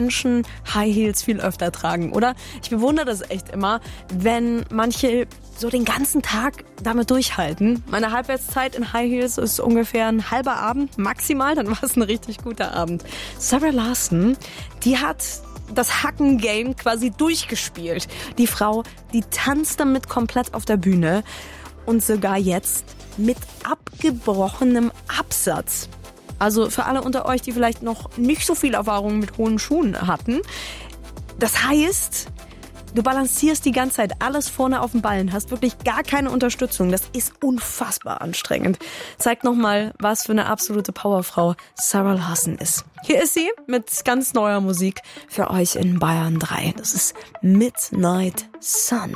Menschen High Heels viel öfter tragen, oder? Ich bewundere das echt immer, wenn manche so den ganzen Tag damit durchhalten. Meine Halbwertszeit in High Heels ist ungefähr ein halber Abend maximal, dann war es ein richtig guter Abend. Sarah Larsson, die hat das Hacken-Game quasi durchgespielt. Die Frau, die tanzt damit komplett auf der Bühne und sogar jetzt mit abgebrochenem Absatz. Also für alle unter euch, die vielleicht noch nicht so viel Erfahrung mit hohen Schuhen hatten. Das heißt, du balancierst die ganze Zeit alles vorne auf dem Ballen, hast wirklich gar keine Unterstützung. Das ist unfassbar anstrengend. Zeigt nochmal, was für eine absolute Powerfrau Sarah Larsson ist. Hier ist sie mit ganz neuer Musik für euch in Bayern 3. Das ist Midnight Sun.